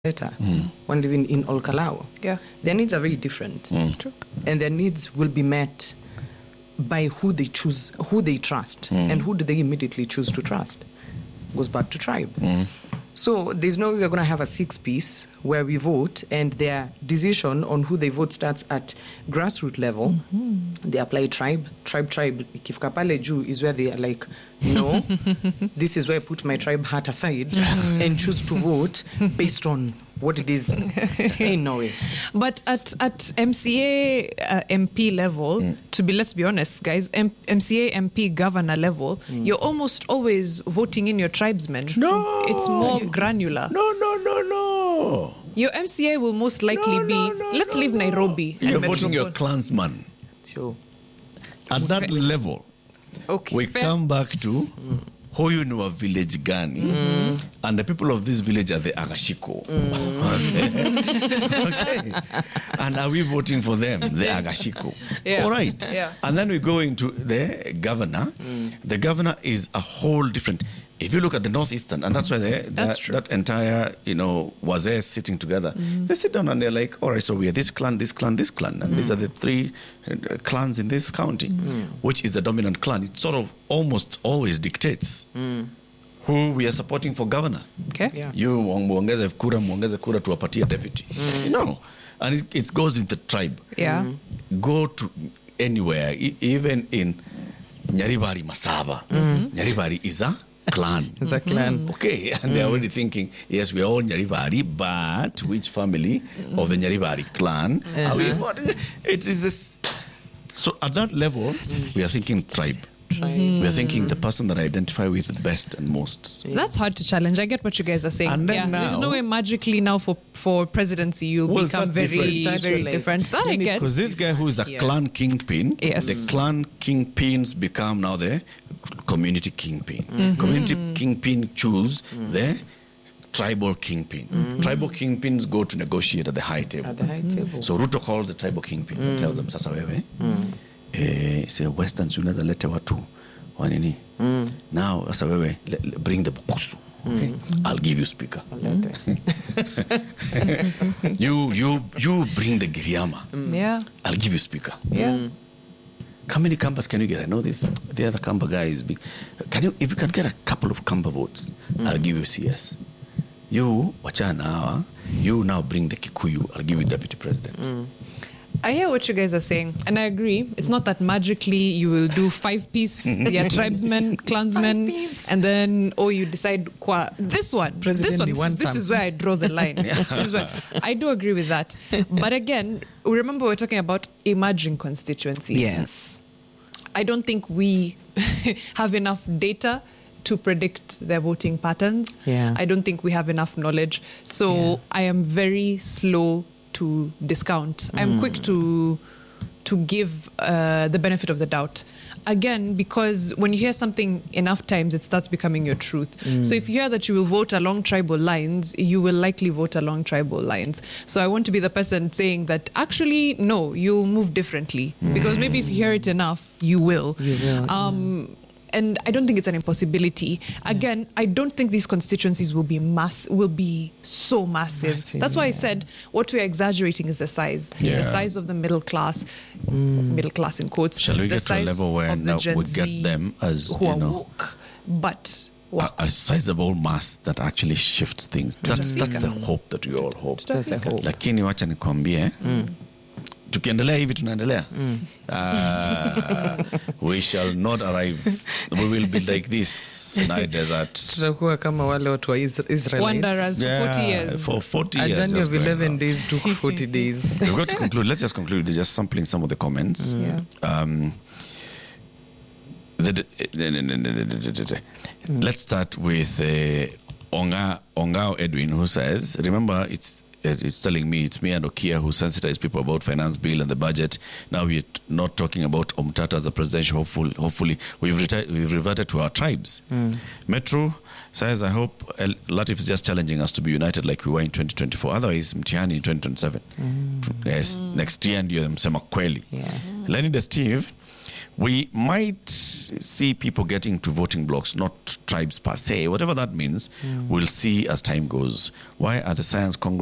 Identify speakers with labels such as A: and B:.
A: one living in Olkalao.
B: Yeah.
A: Their needs are very different.
B: True.
A: And their needs will be met by who they choose, who they trust. And who do they immediately choose to trust? Goes back to tribe. So there's no way we're going to have a 6-piece where we vote and their decision on who they vote starts at grassroots level. They apply tribe. Ikifika pale juu is where they are like, no, this is where I put my tribe hat aside and choose to vote based on what it is. Ain't no way.
B: But at MCA MP level, let's be honest, guys, MCA MP governor level, you're almost always voting in your tribesmen.
C: No,
B: it's more granular.
C: No.
B: Your MCA will most likely let's leave Nairobi.
C: You're voting your clansman.
A: So,
C: at that level,
B: okay,
C: we
B: fair.
C: come back to Huyu ni wa village gani, and the people of this village are the Agashiko. Okay. And are we voting for them, the Agashiko?
B: Yeah.
C: All right.
B: Yeah.
C: And then we go into the governor. The governor is a whole different. If you look at the Northeastern, and that's why that entire, Wazir sitting together, they sit down and they're like, all right, so we are this clan, and these are the 3 clans in this county, which is the dominant clan. It sort of almost always dictates who we are supporting for governor.
B: Okay.
A: Yeah.
C: You muongeze kura tuwapatie deputy. And it goes into tribe.
B: Yeah.
C: Go to anywhere, even in Nyaribari Masaba. Nyaribari is a clan.
A: it's a clan.
C: Okay, and they're already thinking, yes, we are all Nyaribari, but which family of the Nyaribari clan are we? It is this. So at that level, we are thinking tribe. We are thinking the person that I identify with best and most.
B: That's hard to challenge. I get what you guys are saying.
C: And then
B: there's
C: now-
B: no way magically now for presidency you'll
C: Well,
B: become
C: it's not
B: very
C: different.
B: very different. That I get.
C: Because this guy who is a clan kingpin,
B: Yes.
C: the clan kingpins become now the community kingpin. Community kingpin choose the tribal kingpin. Tribal kingpins go to negotiate at the high table.
A: At the high table.
C: So Ruto calls the tribal kingpin and tells them, sasa wewe, say Western unaweza lete watu wanini. Now, sasa wewe, bring the bukusu. Okay? I'll give you speaker. You bring the Giriama.
B: Yeah.
C: I'll give you speaker.
B: Yeah.
C: How many Kambas can you get? I know this. The other Kamba guy is big. If you can get a couple of Kamba votes, I'll give you CS. You, wachana hawa, you now bring the Kikuyu, I'll give you deputy president.
B: I hear what you guys are saying, and I agree. It's not that magically you will do 5-piece, tribesmen, clansmen, and then you decide this one. This is where I draw the line. This is where I do agree with that. But again, remember we're talking about emerging constituencies.
A: Yes.
B: I don't think we have enough data to predict their voting patterns.
A: Yeah.
B: I don't think we have enough knowledge. So I am very slow to discount. I'm quick to give the benefit of the doubt. Again, because when you hear something enough times, it starts becoming your truth. So if you hear that you will vote along tribal lines, you will likely vote along tribal lines. So I want to be the person saying that actually, no, you'll move differently. Because maybe if you hear it enough, you will. And I don't think it's an impossibility. Again, I don't think these constituencies will be so massive. That's why I said what we're exaggerating is the size.
C: Yeah.
B: The size of the middle class in quotes.
C: Shall we
B: the
C: get to a
B: size
C: level where
B: of the
C: now
B: Gen
C: we get
B: Z
C: them as,
B: who are woke, but
C: a sizable mass that actually shifts things. That's the hope that we all hope.
A: That's the hope.
C: Lakini wacha nikwambie, tukiendelea hivi tunaendelea. We shall not arrive. We will be like this Sinai desert.
A: Tutakuwa kama wale watu wa Israelites.
B: wanderers for 40 years.
C: For 40
A: A
C: years.
A: journey
C: just
A: of
C: going
A: 11
C: out.
A: days took 40 days.
C: We've got to conclude. Let's just conclude. Just sampling some of the comments. Let's start with Ongao Edwin, who says, remember, it's telling me, it's me and Okia who sensitize people about finance bill and the budget. Now we're not talking about Omtata as a presidential. Hopefully, we've reverted to our tribes. Metro says, I hope Latif is just challenging us to be united like we were in 2024. Otherwise, mtihani in 2027. Yes, next year ndio msema kweli. Lenny the Steve, We might see people getting to voting blocks, not tribes per se. Whatever that means, we'll see as time goes. Why are the Science Congress